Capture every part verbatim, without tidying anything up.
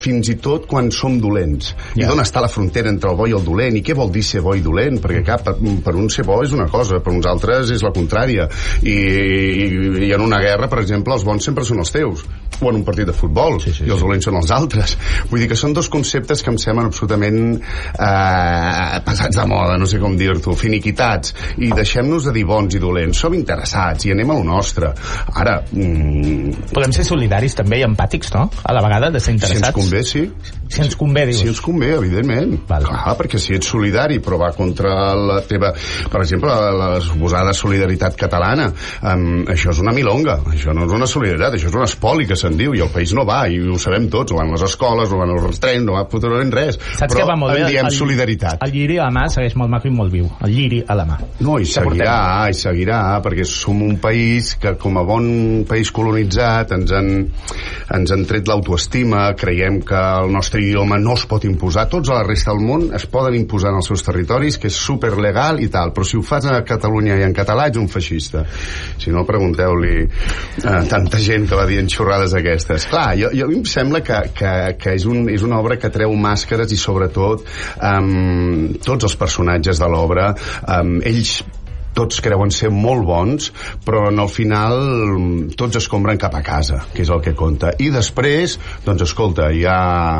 fins i tot quan som dolents. I d'on està la frontera entre el bo i el dolent? I què vol dir ser bo i dolent? Perquè cap, per, per un ser bo és una cosa, per uns altres és la contrària. I, i, i en una guerra, per exemple, els bons sempre són els teus. O en un partit de futbol, sí, sí, i els dolents sí. són els altres. Vull dir que són dos conceptes que em semblen absolutament eh, passats de moda, no sé com dir-t'ho, finiquitats. I deixem-nos de dir bons i dolents. Som interessats i anem a lo nostre. Ara... Mm, podem ser solidaris també i empàtics, no? A la vegada, de ser interessats. Bé, sí. Si ens convé, dius. Si ens convé, evidentment. Val. Clar, perquè si ets solidari però va contra la teva... Per exemple, la, la suposada solidaritat catalana, um, això és una milonga, això no és una solidaritat, això és un espoli que se'n diu, i el país no va, i ho sabem tots, no van les escoles, no van els trens, no va absolutament res. Saps però que va molt bé? En diem el, solidaritat. El lliri a la mà segueix molt maco i molt viu. El lliri a la mà. No, i seguirà, i seguirà, perquè som un país que, com a bon país colonitzat, ens han, ens han tret l'autoestima, creiem que el nostre idioma no es pot imposar. Tots a la resta del món es poden imposar en els seus territoris, que és superlegal i tal, però si ho fas a Catalunya i en català ets un feixista. Si no, pregunteu-li a tanta gent que va dient xorrades aquestes. Clar, jo, jo em sembla que, que, que és, un, és una obra que treu màscares i sobretot um, tots els personatges de l'obra, um, ells tots creuen ser molt bons, però en el final tots escombren cap a casa, que és el que compta. I després, doncs escolta, ja...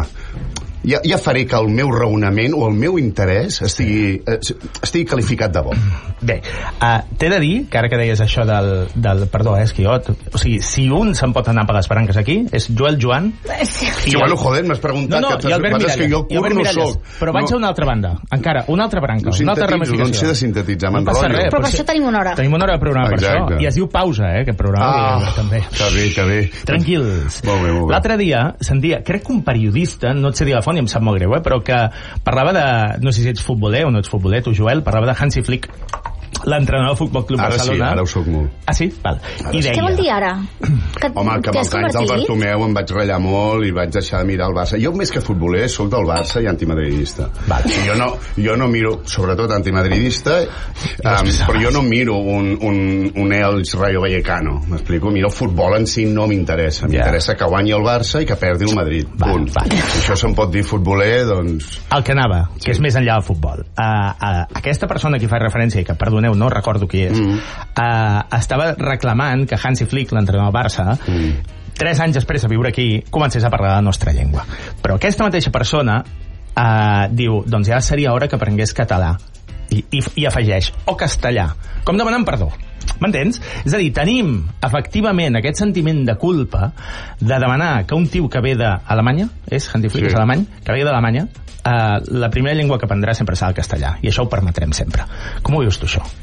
Ja, ja faré que el meu raonament o el meu interès estigui, estigui qualificat de bo. Bé, uh, t'he de dir que ara que deies això del... del perdó, eh, és que jo... O sigui, si un se'n pot anar per les paranques aquí, és Joel Joan... Sí, bueno, joder, m'has preguntat... No, no, que i Albert Miralles. Que jo cur no soc. Però vaig no. a una altra banda. Encara, una altra branca, no una altra ramificació. No sé de sintetitzar, no passa res. Però per això tenim una hora. Tenim una hora de programa per Exacte. això. I es diu pausa, eh, que programa ah, també. Que bé, que bé. Tranquils. Molt bé, molt bé. L'altre dia sentia, crec que un periodista, no et sé dir la font i em sap molt greu, eh, però que parlava de, no sé si ets futboler o no ets futboler, tu Joel, parlava de Hansi Flick, l'entrenador del Futbol Club ara Barcelona. Sí, ara ho soc molt. Ah, sí? Val. Ara I deia... Què vol dir ara? Que Home, que amb els anys del Bartomeu em vaig ratllar molt i vaig deixar de mirar el Barça. Jo, més que futboler, sóc del Barça i antimadridista. Val. Jo no, jo no miro, sobretot antimadridista, um, però jo no miro un, un, un Elx Rayo Vallecano, m'explico? Miro el futbol en si no m'interessa. M'interessa yeah. que guanyi el Barça i que perdi el Madrid. Val, punt. Val. Si això se'n pot dir futboler, doncs... El que anava, sí. que és més enllà del futbol. Uh, uh, aquesta persona que fa referència, i que perdoneu, no recordo qui és, Mm. Uh, estava reclamant que Hansi Flick, l'entrenador del Barça, mm. tres anys després de viure aquí, comencés a parlar la nostra llengua. Però aquesta mateixa persona uh, diu, doncs ja seria hora que aprengués català. I, i, i afegeix, o castellà, com demanant perdó. M'entens? És a dir, tenim efectivament aquest sentiment de culpa de demanar que un tio que ve d'Alemanya, és Hansi Flick, sí. és alemany, que ve d'Alemanya, uh, la primera llengua que aprendrà sempre serà el castellà, i això ho permetrem sempre. Com ho veus tu, això?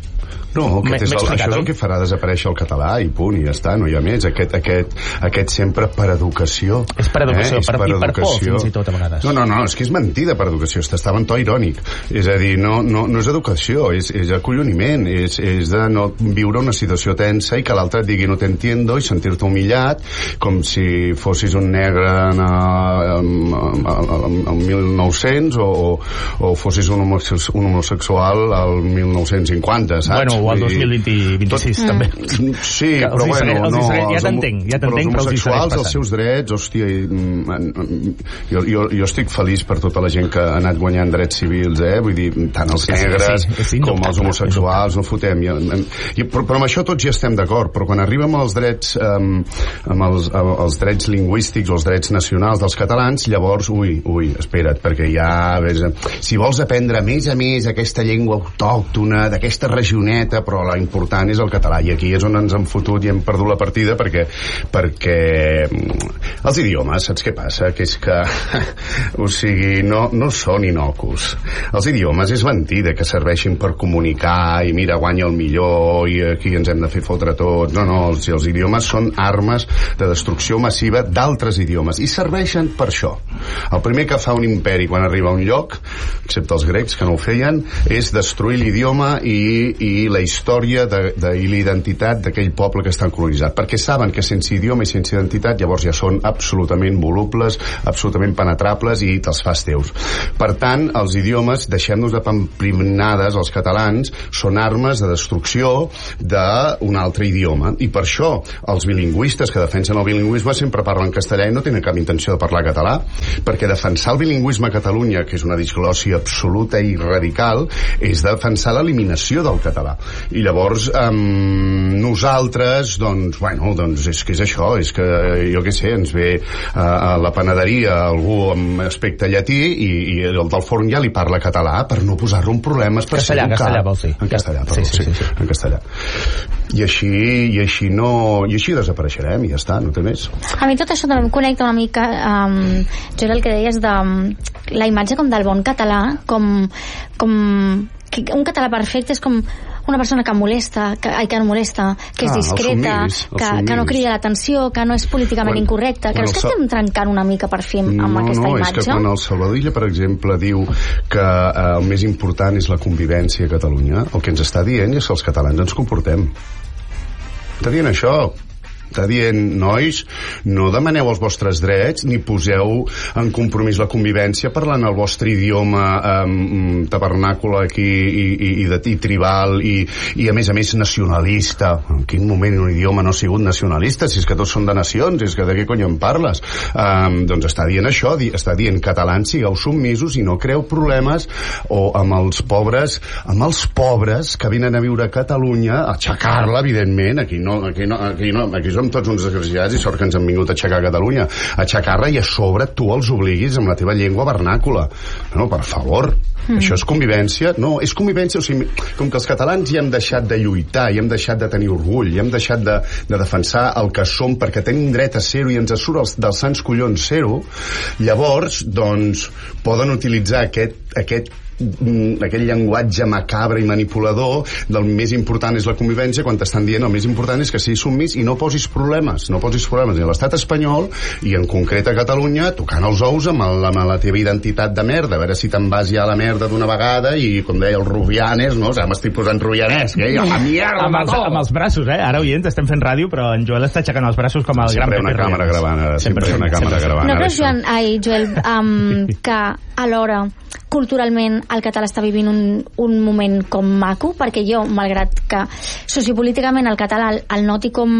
No, aquest és el, això és el que farà desaparèixer el català i punt, i ja està, no hi ha més. Aquest, aquest, aquest sempre per educació. És per educació, eh? per, per, per por, fins i tot, a vegades. No, no, no, és que és mentida per educació, estava en to irònic. És a dir, no, no, no és educació, és, és acolloniment, és, és de no viure una situació tensa i que l'altre et digui no t'entiendo i sentir-te humillat, com si fossis un negre en, en, en, en mil nou-cents o, o fossis un homosexual al mil nou-cents cinquanta, saps? Bueno, o al dos mil vint-i-sis, tot, també. Sí, que però bueno, els no... Israel, ja t'entenc, ja t'entenc que els homosexuals, els seus drets, hòstia, jo, jo, jo estic feliç per tota la gent que ha anat guanyant drets civils, eh? Vull dir, tant els negres sí, sí, com els homosexuals, no fotem. I, i, però, però amb això tots ja estem d'acord, però quan arribem als drets, um, amb els, els drets lingüístics o els drets nacionals dels catalans, llavors, ui, ui, espera't, perquè ja... Ves, si vols aprendre més a més aquesta llengua autòctona, d'aquesta regioneta, però l'important és el català, i aquí és on ens hem fotut i hem perdut la partida perquè, perquè els idiomes, saps què passa? Que és que o sigui, no, no són inocus. Els idiomes és mentida que serveixin per comunicar i mira, guanya el millor i aquí ens hem de fer fotre tots. No, no, els, els idiomes són armes de destrucció massiva d'altres idiomes i serveixen per això. El primer que fa un imperi quan arriba a un lloc, excepte els grecs que no ho feien, és destruir l'idioma i, i la història de, de, i la identitat d'aquell poble que estan colonitzat, perquè saben que sense idioma i sense identitat llavors ja són absolutament volubles, absolutament penetrables i te'ls fas teus. Per tant, els idiomes, deixem-nos de pamplinades els catalans, són armes de destrucció d'un altre idioma, i per això els bilingüistes que defensen el bilingüisme sempre parlen castellà i no tenen cap intenció de parlar català. català, perquè defensar el bilingüisme a Catalunya, que és una disglòssia absoluta i radical, és defensar l'eliminació del català. I llavors um, nosaltres, doncs, bueno, doncs és que és això, és que, jo què sé, ens ve uh, a la panaderia algú amb aspecte llatí i, i el del forn ja li parla català per no posar-lo en problemes per castellà, ser castellà, vol dir. En castellà, perdó, sí, sí, sí, sí, en castellà. I així, i així no, i així desapareixerem i ja està, no té més. A mi tot això també em connecta una mica um, jo era el que deies de um, la imatge com del bon català, com, com que un català perfecte és com una persona que molesta, que, ai, que no molesta, que és ah, discreta, somnis, que, que no crida l'atenció, que no és políticament quan, incorrecta. Creus que estem trencant una mica per fi amb no, aquesta no, imatge? No, és que quan el Salvador Illa, per exemple, diu que eh, el més important és la convivència a Catalunya, el que ens està dient és que els catalans ens comportem. Està dient això. Està dient, nois, no demaneu els vostres drets ni poseu en compromís la convivència parlant el vostre idioma um, tabernàcul aquí i, i, i, de, i tribal i, i a més a més nacionalista. En quin moment un idioma no ha sigut nacionalista? Si és que tots són de nacions, és que de què cony em parles? Um, doncs està dient això, di, està dient catalans, sigueu submisos i no creu problemes o amb els pobres, amb els pobres que venen a viure a Catalunya, a aixecar-la, evidentment, aquí no, aquí no, aquí no, aquí som tots uns desgraciats i sort que ens han vingut a aixecar Catalunya, a aixecar-la i a sobre tu els obliguis amb la teva llengua vernàcula. No, per favor, mm. això és convivència? No, és convivència, o sigui, com que els catalans ja hem deixat de lluitar, ja hem deixat de tenir orgull, ja hem deixat de, de defensar el que som perquè tenim dret a ser-ho i ens surt els, dels sants collons ser-ho, llavors, doncs, poden utilitzar aquest, aquest aquell llenguatge macabre i manipulador del més important és la convivència, quan t'estan dient el més important és que siguis submís i no posis problemes, no posis problemes ni a l'estat espanyol i en concret a Catalunya tocant els ous amb, el, amb la teva identitat de merda, a veure si te'n vas ja a la merda d'una vegada i com deia el Rubianes, no? O sigui, m'estic posant Rubianes, que a la mierda amb els, amb els braços, eh? Ara oients, estem fent ràdio però en Joel està aixecant els braços com el sempre gran una càmera gravant, ara, sempre, sempre una càmera sempre. gravant. No creus, Joan, ai, Joel, um, que alhora culturalment el català està vivint un, un moment com maco, perquè jo, malgrat que sociopolíticament el català el, el noti com,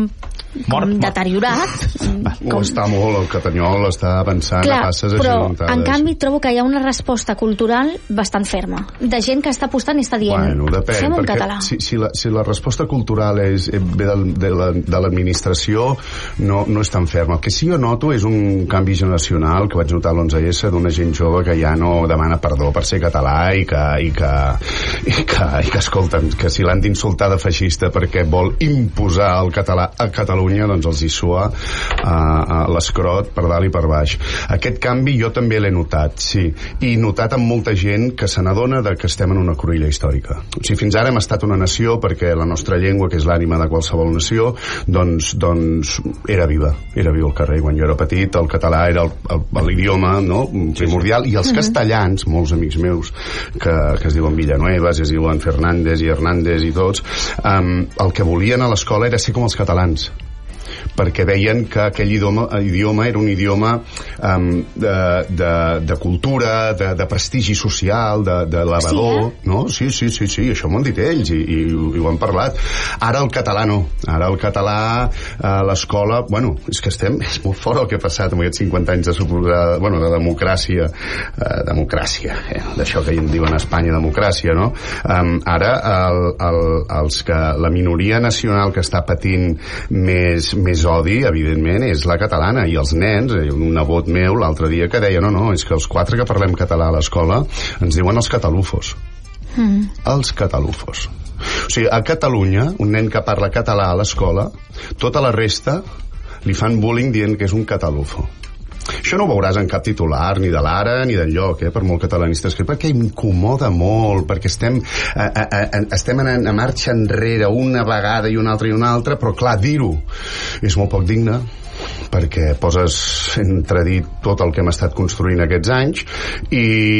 com mort, deteriorat mort. Com... està molt, el catanyol està avançant clar, a passes però ajuntades. En canvi trobo que hi ha una resposta cultural bastant ferma, de gent que està apostant i està dient, bueno, depèn, fem un català. Si, si, la, si la resposta cultural és, ve de, de, la, de l'administració, no, no és tan ferma. El que sí jo noto és un canvi generacional que vaig notar a l'onze esse d'una gent jove que ja no demana perdó per ser català i que, i que, i que, i que escolta'm, que si l'han d'insultar de feixista perquè vol imposar el català a Catalunya, doncs els hi sua a, a l'escrot per dalt i per baix. Aquest canvi jo també l'he notat, sí, i notat amb molta gent que se n'adona de que estem en una cruïlla històrica. O sigui, fins ara hem estat una nació perquè la nostra llengua, que és l'ànima de qualsevol nació, doncs, doncs era viva, era viu al carrer. Quan jo era petit el català era l'idioma, no?, primordial, i els uh-huh. castellans, molts amics meus que, que es diuen Villanuevas, es diuen Fernández i Hernández i tots, um, el que volien a l'escola era ser com els catalans, perquè veien que aquell idioma, idioma era un idioma um, de, de, de cultura, de, de prestigi social, de, de elevador, sí, eh? No? Sí, sí, sí, sí, això m'ho han dit ells i, i, i ho han parlat. Ara el català no. Ara el català a l'escola, bueno, és que estem, és molt fort el que ha passat amb aquests cinquanta anys de suposada, bueno, de democràcia, eh, democràcia, eh, d'això que en diuen a Espanya democràcia, no? Um, ara el, el, els que, la minoria nacional que està patint més, més odi, evidentment, és la catalana, i els nens, un nebot meu l'altre dia que deia, no, no, és que els quatre que parlem català a l'escola ens diuen els catalufos. Mm. Els catalufos. O sigui, a Catalunya, un nen que parla català a l'escola, tota la resta li fan bullying dient que és un catalufo. Això no ho veuràs en cap titular, ni de l'Ara ni del lloc, eh, per molt catalanistes que... perquè incomoda molt, perquè estem, a, a, a, estem a, a marxa enrere una vegada i una altra i una altra, però clar, dir-ho és molt poc digne, perquè poses entredit tot el que hem estat construint aquests anys i,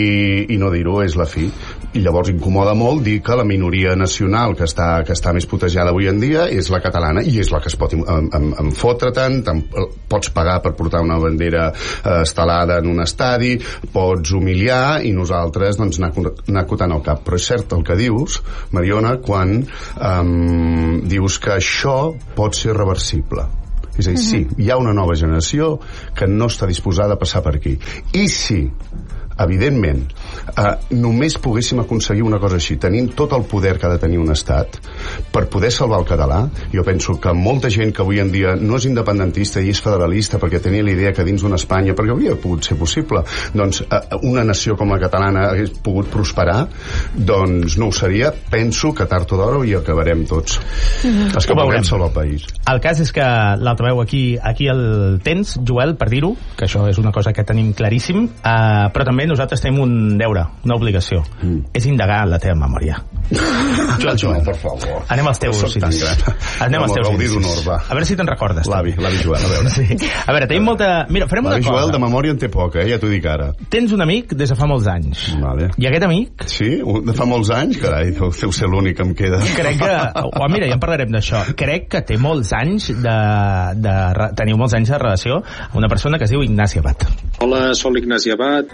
i no dir-ho és la fi. I llavors incomoda molt dir que la minoria nacional que està, que està més putejada avui en dia és la catalana, i és la que es pot em, em, em fotre tant, tant, pots pagar per portar una bandera eh, estelada en un estadi, pots humiliar, i nosaltres doncs anar, anar acotant el cap. Però és cert el que dius, Mariona, quan um, dius que això pot ser reversible. És a dir, sí, hi ha una nova generació que no està disposada a passar per aquí. I sí, evidentment, eh, només poguéssim aconseguir una cosa així, tenint tot el poder que ha de tenir un estat per poder salvar el català. Jo penso que molta gent que avui en dia no és independentista i és federalista perquè tenia la idea que dins d'una Espanya, perquè hauria pogut ser possible, doncs eh, una nació com la catalana hagués pogut prosperar, doncs no ho seria. Penso que tard o d'hora hi acabarem tots. Mm-hmm. Els que veurem salvar el país. El cas és que l'altre veu aquí, aquí el tens, Joel, per dir-ho, que això és una cosa que tenim claríssim, eh, però també nosaltres tenim un deure, una obligació. Mm. És indagar la teva memòria. Joel, Joel, no, per favor. Anem als teus. No soc tan gran. Anem als teus inicis. A veure si te'n recordes. L'avi, l'avi Joel, a veure. Sí. A veure, tenim molta... Mira, farem una cosa. L'avi Joel de memòria en té poca, eh? Ja t'ho dic ara. Tens un amic des de fa molts anys. Vale. I aquest amic... Sí? De fa molts anys? Carai, deu ser l'únic que em queda. Crec que... Oh, mira, ja en parlarem d'això. Crec que té molts anys de... de... Teniu molts anys de relació amb una persona que es diu Ignasi Abad. Hola, soc l'Ignasi Abad.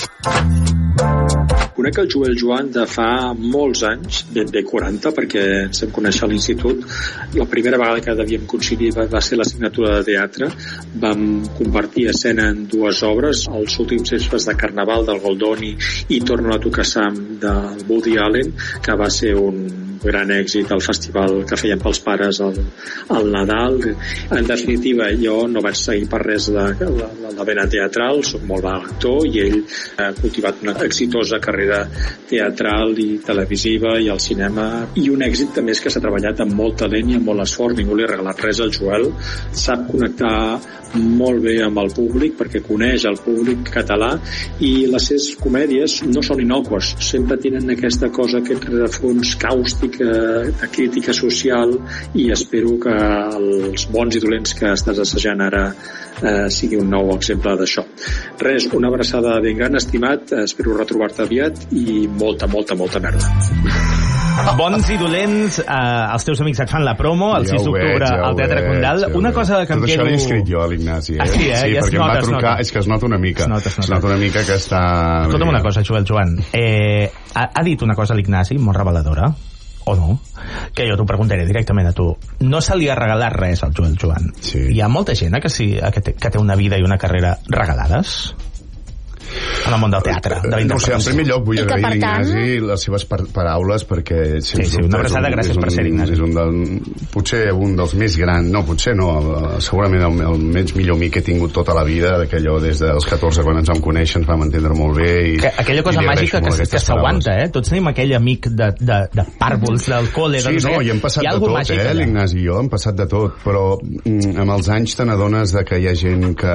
Conec el Joel Joan de fa molts anys, ben bé quaranta, perquè ens vam conèixer a l'institut. La primera vegada que devíem coincidir va, va ser l'assignatura de teatre. Vam compartir escena en dues obres, Els últims vespres de Carnaval del Goldoni i Torna a tocar Sam del Woody Allen, que va ser un gran èxit al festival que feien pels pares al, al Nadal. En definitiva, jo no vaig seguir per res de la, la vena teatral, soc molt bon actor i ell ha cultivat una exitosa carrera teatral i televisiva i al cinema, i un èxit també és que s'ha treballat amb molt talent i amb molt esforç. Ningú li ha regalat res al Joel, sap connectar molt bé amb el públic perquè coneix el públic català, i les seves comèdies no són innocues, sempre tenen aquesta cosa, aquest rerefons càustic de crítica social, i espero que els bons i dolents que estàs assajant ara eh, sigui un nou exemple d'això. Res, una abraçada ben gran, estimat, espero retrobar-te aviat i molta, molta, molta merda. Bons i dolents, eh, els teus amics et fan la promo el ja sis d'octubre ja al Teatre Condal. Ja una cosa que em tot quedo... Tot això l'he escrit jo a l'Ignasi, eh? Ah, sí, eh? Sí, ja perquè nota, em va trucar, es és que es nota una mica. Es nota, es nota. Es nota una mica que està... Escolta'm una cosa, Joel Joan. Eh, ha, ha dit una cosa l'Ignasi, molt reveladora, o no? Que jo t'ho preguntaré directament a tu. No se li ha regalat res al Joel Joan. Sí. Hi ha molta gent que, sí, que, té, que té una vida i una carrera regalades en el món del teatre, de la no sé, en primer lloc vull agrair a l'Ignasi les seves par paraules, perquè sí, sí, una abraçada, un, gràcies un, per ser Ignasi. És un del, potser un dels més grans, no, potser no, segurament el, el menys millor amic que he tingut tota la vida, d'aquellò des dels catorze quan ens vam conèixer, ens vam entendre molt bé i, que, aquella cosa màgica que, que s'aguanta, eh? Tots tenim aquell amic de, de, de pàrvols del col·le, sí, no, i hem passat de tot, eh, l'Ignasi i jo hem passat de tot, però mm, amb els anys te n'adones que hi ha gent que,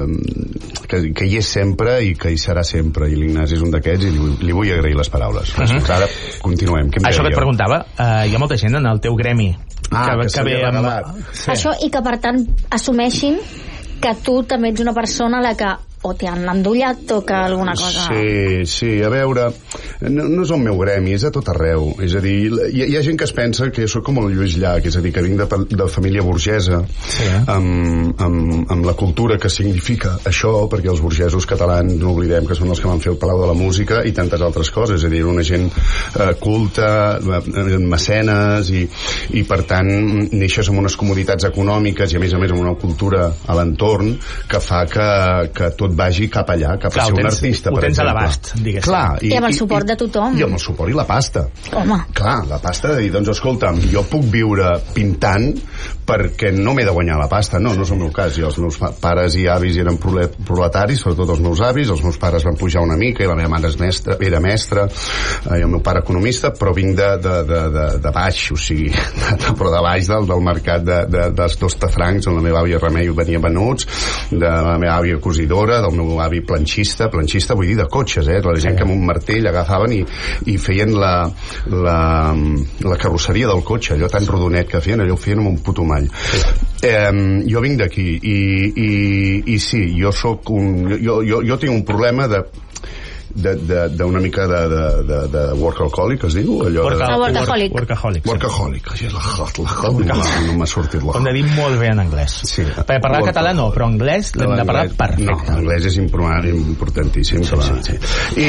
que, que hi és sempre i que hi serà sempre, i l'Ignasi és un d'aquests, i li, li vull agrair les paraules. Uh -huh. Ara continuem. Això que et preguntava, uh, hi ha molta gent en el teu gremi ah, que, que, que ve amb... Sí. Això, i que per tant assumeixin que tu també ets una persona a la que o t'han endollat o que alguna cosa... Sí, sí, a veure, no, no és el meu gremi, és a tot arreu. És a dir, hi, hi ha gent que es pensa que jo soc com el Lluís Llach, és a dir, que vinc de, de família burgesa, sí, eh? amb, amb, amb la cultura que significa això, perquè els burgesos catalans, no oblidem que són els que van fer el Palau de la Música i tantes altres coses, és a dir, una gent eh, culta, eh, mecenes, i, i per tant neixes amb unes comoditats econòmiques i a més a més amb una cultura a l'entorn que fa que, que tot vagi cap allà, cap clar, a ser un tens, artista, per exemple. Ho tens a l'abast, diguéssim. Clar, i, I amb el suport i, de tothom. I amb el suport i la pasta. Home. Clar, la pasta de dir, doncs escolta'm, jo puc viure pintant perquè no m'he de guanyar la pasta. No, no és el meu cas. Jo, els meus pares i avis eren proletaris, sobretot els meus avis, els meus pares van pujar una mica i la meva mare és mestra, era mestra, i el meu pare economista, però vinc de, de, de, de, de baix, o sigui, de, però de baix del, del mercat de, de, dels tostafrancs, on la meva àvia Remei venia venuts, de la meva àvia cosidora, del meu avi planxista, planxista vull dir de cotxes, eh? La gent sí, que amb un martell agafaven i, i feien la, la, la carrosseria del cotxe, allò tan rodonet que feien, allò ho feien amb un puto mall. Sí. Eh, jo vinc d'aquí i, i, i sí, jo soc un... Jo, jo, jo tinc un problema de d'una mica de, de, de, de workaholic, es diu? Allò Worka, de... workaholic. Workaholic. Workaholic. Sí. La, la, la, la, no m'ha sortit la... Hem de dir molt bé en anglès. Sí. Per parlar català no, però anglès l'hem de parlar perfecte. No, anglès és importantíssim. Sí, sí, sí. I,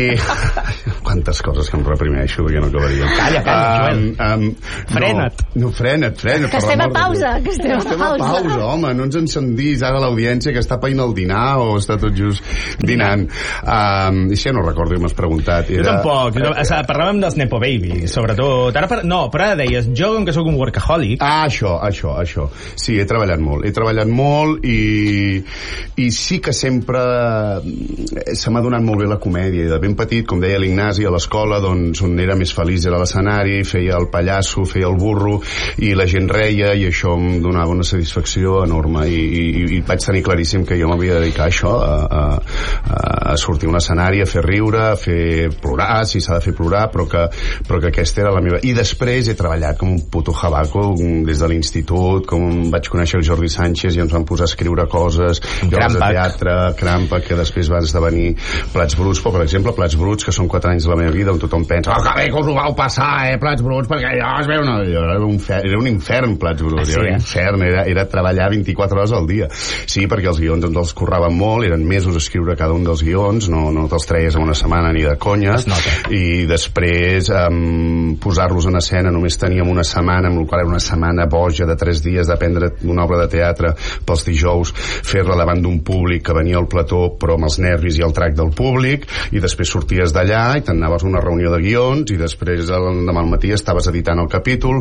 i... Quantes coses que em reprimeixo perquè no acabaria. Calla, calla, Joel. Um, um, frena't. No, no, frena't, frena't. Que estem a pausa, que estem a pausa. pausa, home, no ens encendís ara l'audiència que està païnt el dinar o està tot just dinant. Um, I si ja no recordo, m'has preguntat. Era... Jo tampoc. No, o sigui, parlàvem dels Nepo Baby, sobretot. Ara par... No, però ara deies, jo com que sóc un workaholic... Ah, això, això, això. Sí, he treballat molt. He treballat molt i, i sí que sempre se m'ha donat molt bé la comèdia. De ben petit, com deia l'Ignasi, a l'escola, doncs, on era més feliç era l'escenari, feia el pallasso, feia el burro, i la gent reia, i això em donava una satisfacció enorme. I, i, i vaig tenir claríssim que jo m'havia de dedicar a això, a, a, a sortir a un escenari, a fer riure, a fer plorar, si s'ha de fer plorar, però que, però que aquesta era la meva... I després he treballat com un puto jabaco des de l'institut, com vaig conèixer el Jordi Sánchez i ens van posar a escriure coses, obres de teatre, Crampa, que després va esdevenir Plats Bruts, però per exemple Plats Bruts, que són quatre anys de la meva vida on tothom pensa, oh, que bé que us ho vau passar, eh, Plats Bruts, perquè allò es veu... No, era, un fer, era un infern, Plats Bruts, ah, sí, era un infern, era, era treballar vint-i-quatre hores al dia. Sí, perquè els guions ens els curraven molt, eren mesos a escriure cada un dels guions, no, no te'ls treies en una setmana ni de conya, i després um, posar-los en escena només teníem una setmana, amb la qual era una setmana boja de tres dies d'aprendre una obra de teatre pels dijous, fer-la davant d'un públic que venia al plató però amb els nervis i el trac del públic, i després sorties d'allà i t'anaves a una reunió de guions i després demà al matí estaves editant el capítol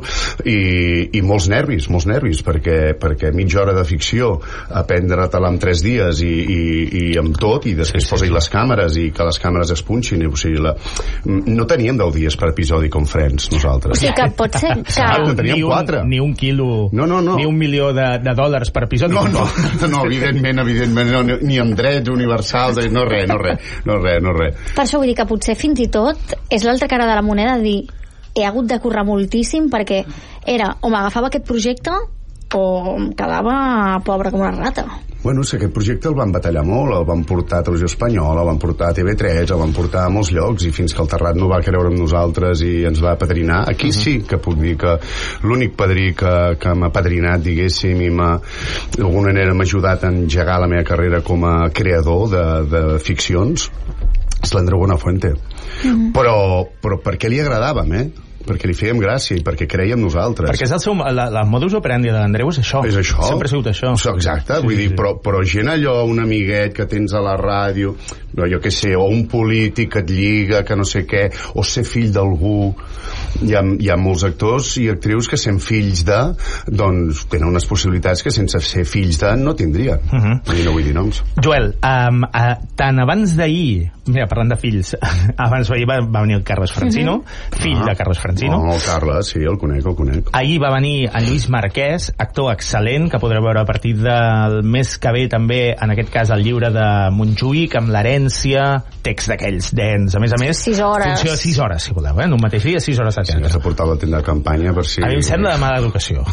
i, i molts nervis, molts nervis perquè, perquè mitja hora de ficció aprendre-te-la en tres dies i, i, i amb tot, i després sí, sí, posa-hi sí. les càmeres i que les càmeres es punxin, o sigui, la... no teníem deu dies per episodi com Friends nosaltres. O sigui que pot ser que... Ah, que teníem ni, un, ni un quilo no, no, no. ni un milió de, de dòlars per episodi. No, no, no, evidentment, evidentment no, ni amb drets universals, no res, no res, no res, no res. Per això vull dir que potser fins i tot és l'altra cara de la moneda de dir he hagut de currar moltíssim perquè era o m'agafava aquest projecte o em quedava pobre com una rata. Bueno, sí, aquest projecte el van batallar molt, el van portar a Televisió Espanyola, el van portar a T V tres, el van portar a molts llocs, i fins que el Terrat no va creure en nosaltres i ens va apadrinar. Aquí uh -huh. sí que puc dir que l'únic padrí que, que m'ha apadrinat, diguéssim, i m'ha, d'alguna manera m'ha ajudat a engegar la meva carrera com a creador de, de ficcions, és l'Andreu Buenafuente. Uh -huh. Però, però perquè li agradàvem, eh? Perquè li fèiem gràcia i perquè creia en nosaltres. Perquè és el seu, la, la modus operandi de l'Andreu és això. És això. Sempre ha sigut això. Exacte, sí, vull sí, dir, sí. Però, però gent allò, un amiguet que tens a la ràdio, no, jo què sé, o un polític que et lliga, que no sé què, o ser fill d'algú. Hi ha, hi ha molts actors i actrius que sent fills de, doncs tenen unes possibilitats que sense ser fills de no tindrien. Uh -huh. I no vull dir noms. Joel, um, uh, tant abans d'ahir, mira, parlant de fills, abans d'ahir va, va venir el Carles Francino, uh -huh. fill ah. de Carles Francino. No, el Carles, sí, el conec, el conec. Ahir va venir en Lluís Marquès, actor excel·lent, que podreu veure a partir del mes que ve també, en aquest cas, el llibre de Montjuïc, amb l'herència, text d'aquells dens. A més a més, sis hores. Funciona sis hores, si voleu, eh? En un mateix dia, sis hores de teatre. Sí, has de portar la tenda de campanya per si... A mi em sembla de mala educació.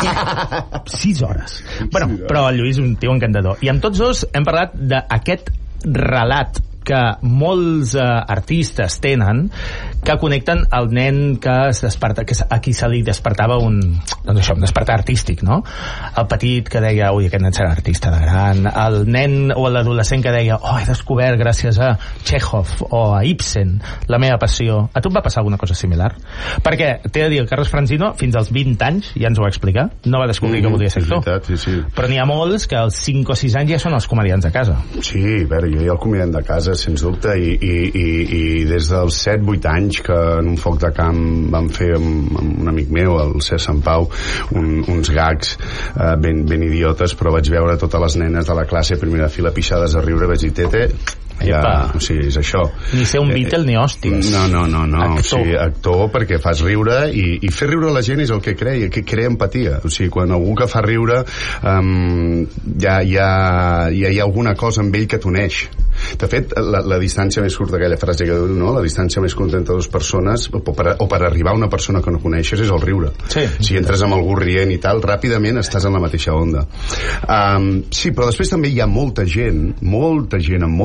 sis hores. Bueno, sí, però el Lluís és un tio encantador. I amb tots dos hem parlat d'aquest relat que molts eh, artistes tenen, que connecten el nen que es desperta, que a qui se li despertava un, doncs això, un despertar artístic, no? El petit que deia, ui, aquest nen serà artista de gran, el nen o l'adolescent que deia, oh, he descobert gràcies a Chekhov o a Ibsen la meva passió. A tu et va passar alguna cosa similar? Perquè, t'he de dir, el Carles Francino fins als vint anys, ja ens ho va explicar, no va descobrir mm, que volia ser actor, sí, sí. Però n'hi ha molts que als cinc o sis anys ja són els comediants de casa. Sí, a veure, jo hi ha el comediant de casa sens dubte, i, i, i, i des dels set vuit anys que en un foc de camp vam fer amb, amb un amic meu, el Cesc Sant Pau, un, uns gags eh, ben, ben idiotes, però vaig veure totes les nenes de la classe primera fila pixades a riure, vaig dir, tete, ja, o sigui, és això. Ni ser un Beatle ni hòsties. No, no, no, no. Actor. O sigui, actor perquè fas riure, i, i fer riure la gent és el que crea, que crea empatia. O sigui, quan algú que fa riure um, ja, ja, ja hi ha alguna cosa amb ell que t'uneix. De fet, la, la distància més curta, aquella frase que diu, no? La distància més curta entre dues persones, o per, o per arribar a una persona que no coneixes, és el riure. Sí. Si entres amb algú rient i tal, ràpidament estàs en la mateixa onda. Um, sí, però després també hi ha molta gent, molta gent amb molt de talent,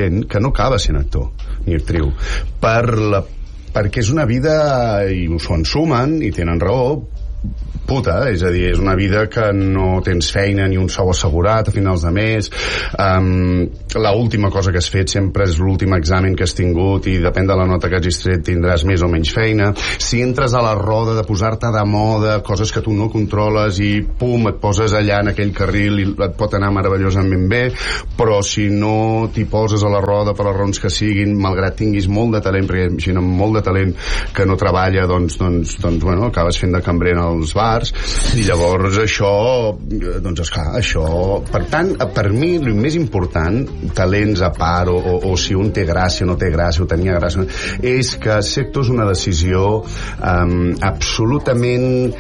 gent que no acaba sent actor ni actriu per la, perquè és una vida, i s'ho ensumen i tenen raó, puta, és a dir, és una vida que no tens feina ni un sou assegurat a finals de mes. Um, la última cosa que has fet sempre és l'últim examen que has tingut i depèn de la nota que hagis tret tindràs més o menys feina. Si entres a la roda de posar-te de moda coses que tu no controles i pum, et poses allà en aquell carril i et pot anar meravellosament bé, però si no t'hi poses a la roda per les raons que siguin, malgrat tinguis molt de talent, perquè gent amb molt de talent que no treballa, doncs, doncs, doncs bueno, acabes fent de cambrer en els bars, i llavors això, doncs esclar, això, per tant, per mi el més important, talents a part, o, o, o si un té gràcia o no té gràcia, o tenia gràcia, és que ser actor és una decisió um, absolutament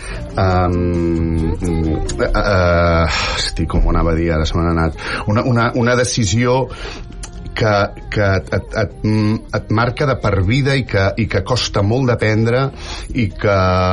um, uh, uh, hosti, com ho anava a dir ara, se m'ha anat una, una, una decisió que, que et, et, et, et marca de per vida i que, i que costa molt d'aprendre i que,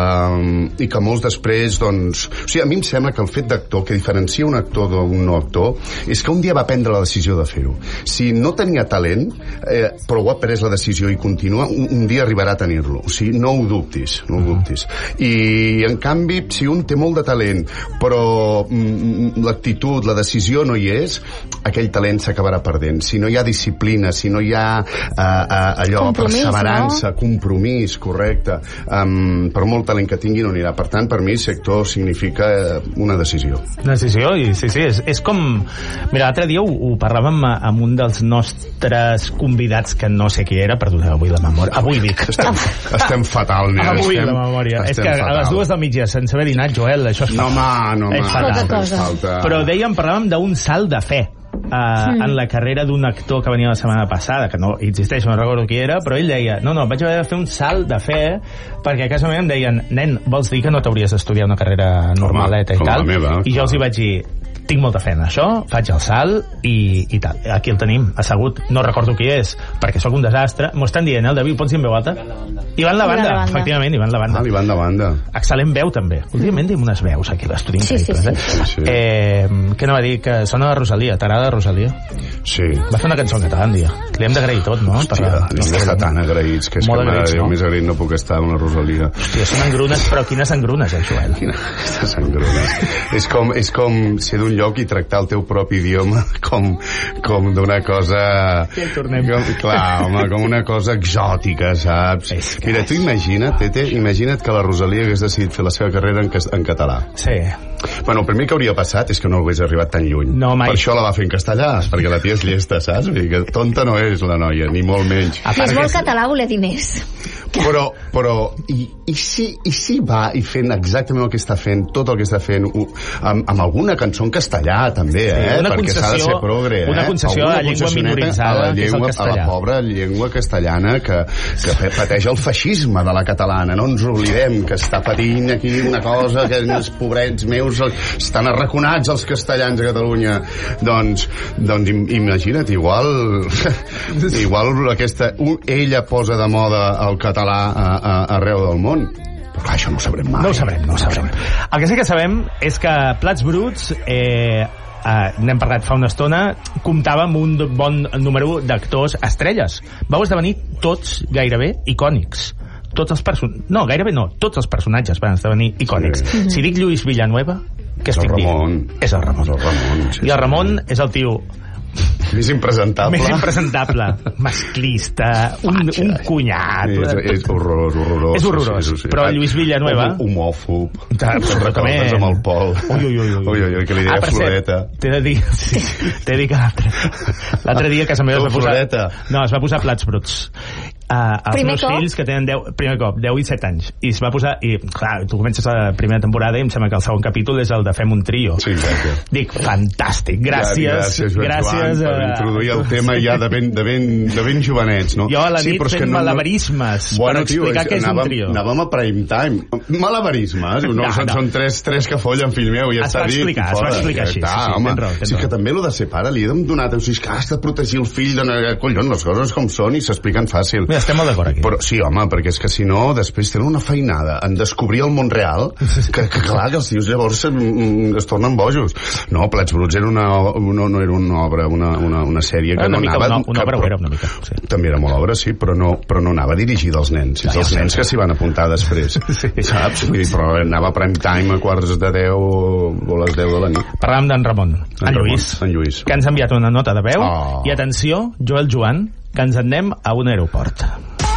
i que molts després, doncs... O sigui, a mi em sembla que el fet d'actor, que diferencia un actor d'un no actor, és que un dia va prendre la decisió de fer-ho. Si no tenia talent, eh, però ho ha pres la decisió i continua, un, un dia arribarà a tenir-lo. O sigui, no ho dubtis, no ho dubtis. I, en canvi, si un té molt de talent, però mm, l'actitud, la decisió no hi és, aquell talent s'acabarà perdent. Si no hi ha disciplina, si no hi ha uh, uh, allò, compromís, perseverança, no? Compromís, correcte, um, per molt talent que tingui no anirà. Per tant, per mi sector significa una decisió. Una decisió, i sí, sí, és, és com... Mira, l'altre dia ho, ho parlàvem amb un dels nostres convidats, que no sé qui era, perdoneu, avui la memòria, avui dic. Estem, estem fatal, nen. Avui estem, la memòria. És que fatal. A les dues del migdia, sense haver dinat, Joel, això és no, fatal. No, home, no, home. Però dèiem, parlàvem d'un salt de fe. Uh, mm. en la carrera d'un actor que venia la setmana passada, que no existeix, no recordo qui era, però ell deia, no, no, vaig haver de fer un salt de fe, perquè a casa meva em deien, nen, vols dir que no t'hauries d'estudiar una carrera normaleta i tal? Meva, i jo els hi vaig dir, tinc molta fe en això, faig el salt i, i tal. Aquí el tenim, assegut, no recordo qui és, perquè sóc un desastre. M'ho estan dient, eh, el David, pots dir en veu alta? Ivan la banda, efectivament, Ivan la banda. Ah, Ivan la banda. Excel·lent veu, també. Últimament tenim unes veus aquí a l'estudi sí, increïbles, sí, eh? sí. sí. Eh, què no va dir? Que sona de Rosalia, t'agrada Rosalia? Sí. Va fer una cançó en català un dia. Li hem d'agrair tot, no? Hòstia, hem d'estar tan agraïts, que és molt que agraïts, no? més agraït no puc estar amb la Rosalia. Hòstia, són engrunes, però quines engrunes, eh, Joel? Quines engrunes. és, com, és com ser d'un lloc i tractar el teu propi idioma com, com d'una cosa... Ja hi tornem. Com, clar, home, com una cosa exòtica, saps? És que... Mira, tu imagina't, Tete, imagina't que la Rosalia hagués decidit fer la seva carrera en, en català. Sí. Bueno, el primer que hauria passat és que no hagués arribat tan lluny. No, mai. Per això la va fer en castellà, perquè la tia és llesta, saps? Vull dir que tonta no és la noia, ni molt menys. I és molt català voler dir més. Però, però i, i, si, i si va i fent exactament el que està fent, tot el que està fent, u, amb, amb alguna cançó en castellà, també, eh? Sí, perquè s'ha de ser progre, eh? Una concessió a la llengua minoritzada, a la llengua, que és el castellà. A la pobra llengua castellana que, que pateix el feixisme de la catalana. No ens oblidem que està patint aquí una cosa que els pobrets meus estan arraconats els castellans a Catalunya. Doncs, doncs imagina't, igual igual aquesta, un, ella posa de moda el català a, a, arreu del món. Però clar, això no ho sabrem mai. No ho sabrem, no ho sabrem. El que sí que sabem és que Plats Bruts, eh, eh, n'hem parlat fa una estona, comptava amb un bon número d'actors estrelles. Vau esdevenir tots gairebé icònics. Tots els personatges... No, gairebé no. Tots els personatges van esdevenir icònics. Sí. Si dic Lluís Villanueva, què estic dient? És el Ramon. És el Ramon, sí, I el Ramon és el tio... Més impresentable. Més impresentable. Masclista, un, un cunyat. És, és horrorós, horrorós. És horrorós. Sí, sí, sí. Però Lluís Villanueva... Homòfob. Te'n recordes amb el Pol. Ui, ui, ui. Ui, ui, ui, que li deia ah, Floreta. T'he de dir... Sí, t'he de dir que l'altre... L'altre dia que se m'ha posar... Floreta. No, es va posar Plats Bruts. Uh, els primer meus cop? fills que tenen deu, primer cop, deu i set anys, i es va posar, i clar, tu comences la primera temporada i em sembla que el segon capítol és el de Fem un trio. Sí, exacte. Dic, fantàstic, gràcies ja, gràcies, gràcies Joan, per uh, introduir el tema ja de ben, de ben, de ben jovenets, no? Jo a la sí, nit fent no, malabarismes bueno, per explicar què és anàvem, un trio. Anàvem a prime time. Malabarismes? No, no, són, no. són tres, tres que follen, fill meu, ja es està dit. Explicar, es va explicar així, ja, sí, sí, home, tens raó, tens sí, que també l'ho de ser pare li he donat, o sigui, que has de protegir el fill, de collons, les coses com són i s'expliquen fàcil. Bé, estem molt d'acord aquí. Però, sí, home, perquè és que si no, després tenen una feinada en descobrir el món real, que, que clar, que els tios llavors es, es tornen bojos. No, Plats Bruts era una, una, no era una obra, una, una, una sèrie que una no mica, anava... Una, una obra ho era una mica, sí. També era molt obra, sí, però no, però no anava dirigida als nens. És els nens que s'hi van apuntar després. Sí. Saps? Vull dir, però anava a prime time a quarts de deu o les deu de la nit. Parlàvem d'en Ramon, en, en Lluís, en Lluís, que ens ha enviat una nota de veu. Oh. I atenció, Joel Joan, que ens en anem a un aeroport.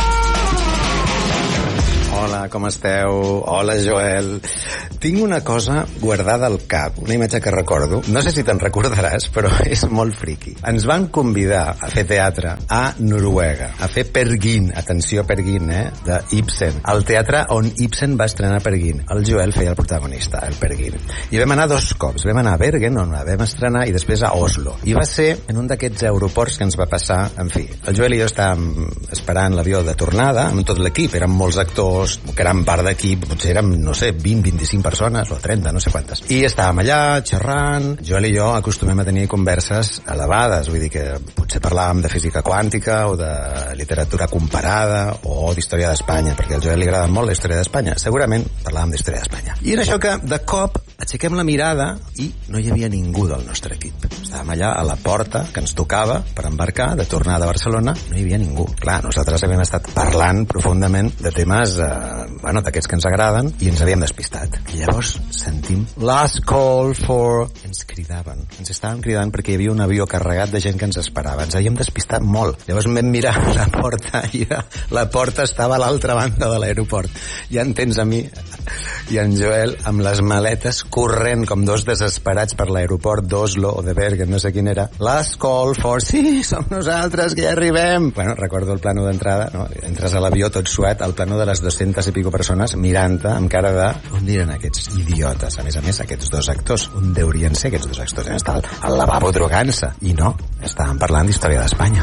Hola, com esteu? Hola, Joel. Tinc una cosa guardada al cap, una imatge que recordo. No sé si te'n recordaràs, però és molt friqui. Ens van convidar a fer teatre a Noruega, a fer Per Gynt, atenció Per Gynt, eh, de Ibsen, el teatre on Ibsen va estrenar Per Gynt. El Joel feia el protagonista, el Per Gynt. I vam anar dos cops. Vam anar a Bergen, on la vam estrenar, i després a Oslo. I va ser en un d'aquests aeroports que ens va passar, en fi. El Joel i jo estàvem esperant l'avió de tornada amb tot l'equip. Érem molts actors, que gran part d'equip, potser érem, no sé, vint, vint-i-cinc persones, o trenta, no sé quantes. I estàvem allà, xerrant. Joel i jo acostumem a tenir converses elevades, vull dir que potser parlàvem de física quàntica, o de literatura comparada, o d'història d'Espanya, perquè al Joel li agrada molt la història d'Espanya. Segurament parlàvem d'història d'Espanya. I en això que, de cop, aixequem la mirada i no hi havia ningú del nostre equip. Estàvem allà a la porta que ens tocava per embarcar, de tornada a Barcelona, no hi havia ningú. Clar, nosaltres havíem estat parlant profundament de temes eh, bueno, d'aquests que ens agraden, i ens havíem despistat. I llavors sentim last call for... Ens cridaven. Ens estaven cridant perquè hi havia un avió carregat de gent que ens esperava. Ens havíem despistat molt. Llavors vam mirar la porta i la porta estava a l'altra banda de l'aeroport. Ja entens, a mi i en Joel amb les maletes corrent com dos desesperats per l'aeroport d'Oslo o de Bergen, no sé quin era. Last call for... Sí, som nosaltres, que ja arribem. Bueno, recordo el plano d'entrada, no? Entres a l'avió tot suat, al plano de les dues-centes i pico persones mirant-te amb cara de... On eren aquests idiotes? A més a més, aquests dos actors. On deurien ser aquests dos actors? Estan al lavabo drogant-se. I no, estàvem parlant d'història d'Espanya.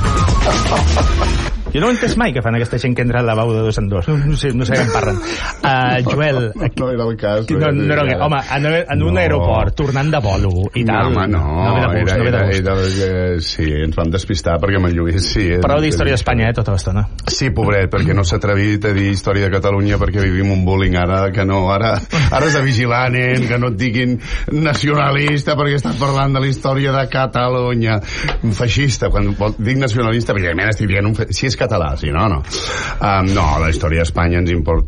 Jo no ho he entès mai que fan aquesta gent que entra al lavabo de dos en dos. No, no sé, no sé què en parlen. Uh, Joel... No era el cas. No, no era el cas. Home, en, en un no. aeroport, tornant de bolo i tal... No, home, no. No ve de gust, era, no ve de gust. Era, era, sí, ens vam despistar perquè amb el Lluís... Sí, Parau d'història d'Espanya, eh, tota l'estona. Sí, pobret, perquè no s'ha atrevit a dir història de Catalunya perquè vivim un bullying ara, que no, ara, ara és de vigilant, eh, que no et diguin nacionalista perquè estàs parlant de la història de Catalunya. Un feixista, quan dic nacionalista, perquè evidentment estic dient un fe... si és català, si no, no. Um, no, la història d'Espanya ens importa...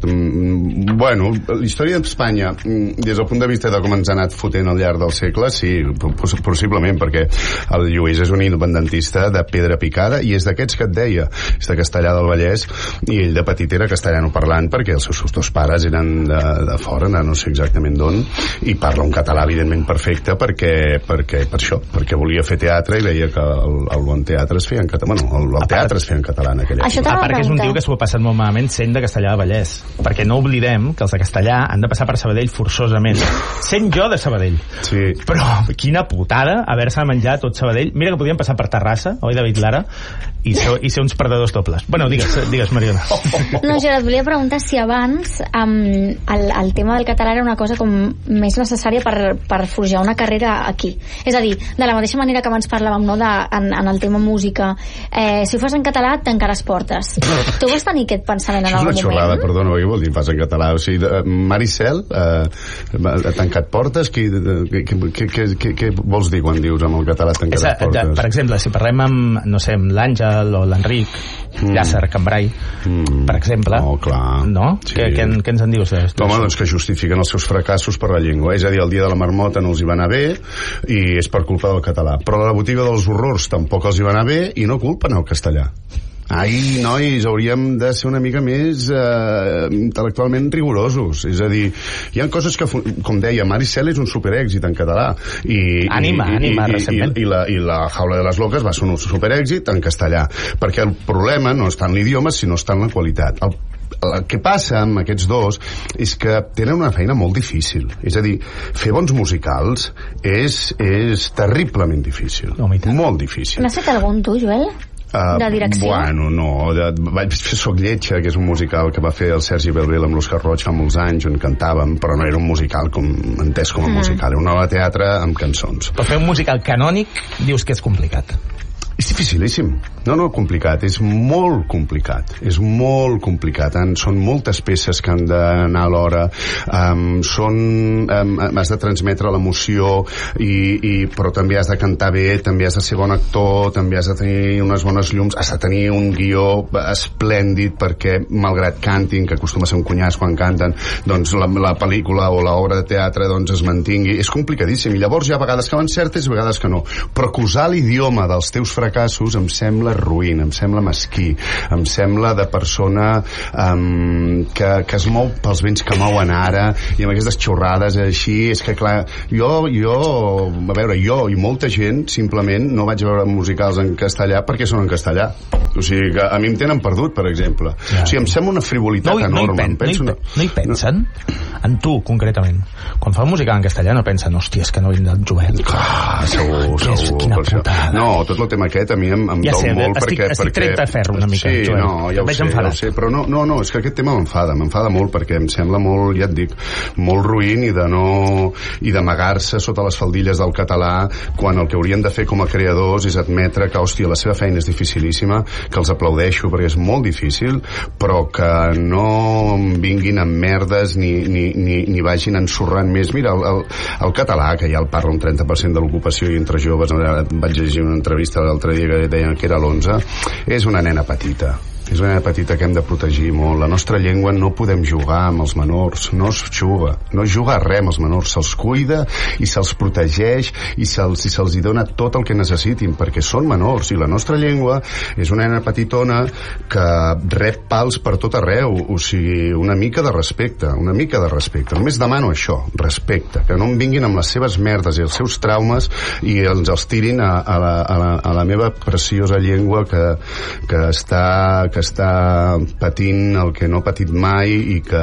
Bueno, la història d'Espanya, des del punt de vista de com ens ha anat fotent al llarg del segle, sí, possiblement, perquè el Lluís és un independentista de pedra picada i és d'aquests que et deia, és de Castellar del Vallès, i ell de petit era castellano parlant perquè els seus dos pares eren de, de fora, no sé exactament d'on, i parla un català evidentment perfecte perquè, perquè per això, perquè volia fer teatre i veia que el, el bon teatre es feia en català. Bueno, el, el teatre es feia en català en aquella època. A part que és un tio que s'ho ha passat molt malament sent de Castellar de Vallès, perquè no oblidem que els de Castellar han de passar per Sabadell forçosament, sent jo de Sabadell. Sí. Però quina putada haver-se menjat tot Sabadell. Mira que podien passar per Terrassa, oi, David Lara, i ser, i ser uns perdedors dobles. Bueno, digues, digues, Mariona. No, jo et volia preguntar si abans um, el, el tema del català era una cosa com més necessària per, per forjar una carrera aquí. És a dir, de la mateixa manera que abans parlàvem, no, de, en, en el tema música, eh, si ho fas en català tancaràs portes. Tu vas tenir aquest pensament en algun moment? Això és una xorrada, perdona, què vol dir fas en català? O sigui, de, Maricel eh, ha tancat portes? Què, què, què, què, què vols dir quan dius amb el català tancaràs a, portes? De, per exemple, si parlem amb, no sé, amb l'Àngel o l'Enric, mm. Llàcer, Cambrai, mm. per exemple, oh, clar. No? Sí. Què, què, què ens en dius? Eh? Home, doncs que justifiquen els seus fracassos per la llengua. És a dir, el dia de la marmota no els hi va anar bé i és per culpa del català. Però a la botiga dels horrors tampoc els hi va anar bé i no culpen el castellà. Ai, nois, hauríem de ser una mica més eh, intel·lectualment rigorosos. És a dir, hi ha coses que, com deia, Maricel és un superèxit en català. I, ànima, i, ànima, i, recentment. I, i, la, I la Jaula de les Loques va ser un superèxit en castellà. Perquè el problema no està en l'idioma, sinó està en la qualitat. El el que passa amb aquests dos és que tenen una feina molt difícil. És a dir, fer bons musicals és, és terriblement difícil. No, molt difícil. N'has fet algun, tu, Joel? Uh, de direcció? Bueno, no. De, vaig fer Soc lletja, que és un musical que va fer el Sergi Belbel amb l'Òscar Roig fa molts anys, on cantàvem, però no era un musical com, entès com a mm. musical. Era una obra de teatre amb cançons. Però fer un musical canònic dius que és complicat. És dificilíssim. No, no, complicat, és molt complicat, és molt complicat, en, són moltes peces que han d'anar alhora, um, són, um, has de transmetre l'emoció, i, i, però també has de cantar bé, també has de ser bon actor, també has de tenir unes bones llums, has de tenir un guió esplèndid perquè, malgrat cantin, que acostuma a ser un cunyàs quan canten, doncs la, la pel·lícula o l'obra de teatre doncs es mantingui. És complicadíssim, i llavors hi ha vegades que van certes i vegades que no. Però que usar l'idioma dels teus fracassos em sembla ruïn, em sembla mesquí, em sembla de persona um, que, que es mou pels vents que mouen ara, i amb aquestes xorrades així, és que clar, jo, jo, a veure, jo i molta gent simplement no vaig veure musicals en castellà perquè són en castellà. O sigui, que a mi em tenen perdut, per exemple. Ja. O sigui, em sembla una frivolitat no, enorme. No hi, pen, penso no, hi, no hi pensen? No. En tu, concretament. Quan fa música en castellà no pensen, hòstia, és que no vindrà el Joel. Ah, segur, segur. Quina putada. No, tot el tema aquest a mi em, em ja dol sé, molt estic, perquè... estic tret de ferro una mica, sí, Joel. No, ja ho sé, ja ho sé, però no, no, no, és que aquest tema m'enfada, m'enfada molt perquè em sembla molt, ja et dic, molt ruïn i de no... i d'amagar-se sota les faldilles del català quan el que haurien de fer com a creadors és admetre que, hòstia, la seva feina és dificilíssima, que els aplaudeixo perquè és molt difícil, però que no vinguin amb merdes ni, ni, ni, ni vagin ensorrant més. Mira, el, el, el català, que ja el parla un trenta per cent de l'ocupació i entre joves, vaig llegir una entrevista l'altre dia que deien que era l'onze, és una nena petita. És una nena petita que hem de protegir molt. La nostra llengua no podem jugar amb els menors, no es juga, no es juga a res amb els menors, se'ls cuida i se'ls protegeix i se'ls i se'ls hi dona tot el que necessitin, perquè són menors, i la nostra llengua és una nena petitona que rep pals per tot arreu, o sigui, una mica de respecte, una mica de respecte. Només demano això, respecte, que no em vinguin amb les seves merdes i els seus traumes i els, els tirin a, a, la, a, la, a la meva preciosa llengua que, que està que està patint el que no ha patit mai i que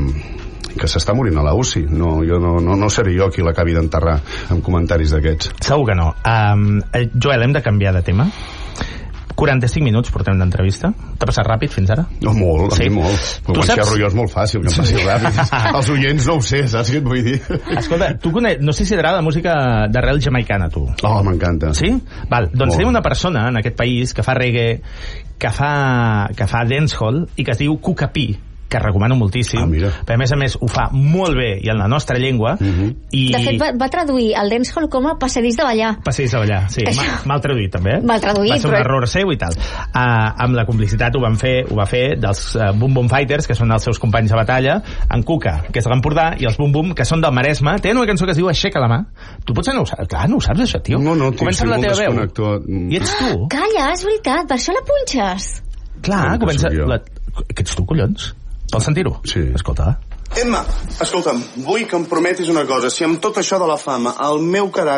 que s'està morint a la U C I. No, jo no, no, no seré jo qui l'acabi d'enterrar amb comentaris d'aquests. Segur que no. Um, Joel, hem de canviar de tema. quaranta-cinc minuts portem d'entrevista. T'ha passat ràpid fins ara? No, molt, a sí. mi molt. Com en Xerro és molt fàcil que em passi ràpid. Els oients no ho sé, saps què et vull dir? Escolta, tu coneix, no sé si t'agrada la música d'arrel jamaicana, tu. Oh, m'encanta. Sí? Val, doncs tenim una persona en aquest país que fa reggae, que fa, que fa dancehall i que es diu Cuca P, que recomano moltíssim, ah, però a més a més ho fa molt bé i en la nostra llengua. Uh-huh. I... De fet va, va traduir el dancehall com a passadís de ballar. Passadís de ballar, sí. Això... Mal traduït també, eh? Mal traduït, va ser un però... error seu i tal. Uh, amb la complicitat ho van fer, ho va fer dels uh, Boom Boom Fighters, que són els seus companys de batalla, en Cuca, que és de l'Empordà, i els Boom Boom, que són del Maresme. Tenen una cançó que es diu Aixeca la mà. Tu potser no ho saps. Clar, no ho saps, això, tio. No, no, tio, comença amb la teva veu. I ets tu. Calla, és veritat, per això la punxes. Clar, no, comença... La... Que ets tu, collons? Vols sentir-ho? Sí. Escolta. Emma, escolta'm, vull que em prometis una cosa. Si amb tot això de la fama el meu caràcter